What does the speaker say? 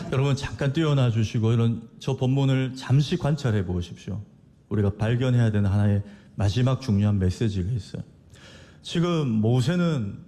여러분 잠깐 뛰어나 주시고 이런 저 본문을 잠시 관찰해 보십시오. 우리가 발견해야 되는 하나의 마지막 중요한 메시지가 있어요. 지금 모세는